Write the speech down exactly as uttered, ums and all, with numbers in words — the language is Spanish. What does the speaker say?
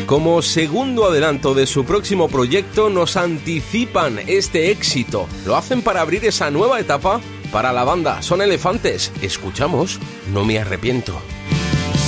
Como segundo adelanto de su próximo proyecto, nos anticipan este éxito. ¿Lo hacen para abrir esa nueva etapa? Para la banda Son Elefantes, escuchamos No me arrepiento.